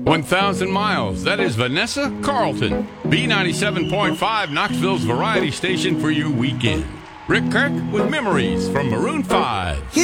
1,000 miles. That is Vanessa Carlton. B97.5, Knoxville's variety station for your weekend. Rick Kirk with Memories from Maroon 5.